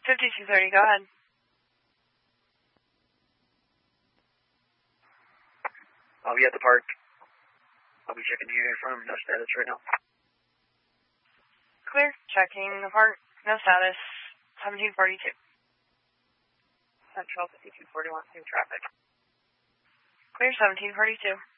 5230, go ahead. I'll be at the park. I'll be checking here from no status right now. Clear. Checking the park. No status. 1742. Central 5241, same traffic. Clear 1742.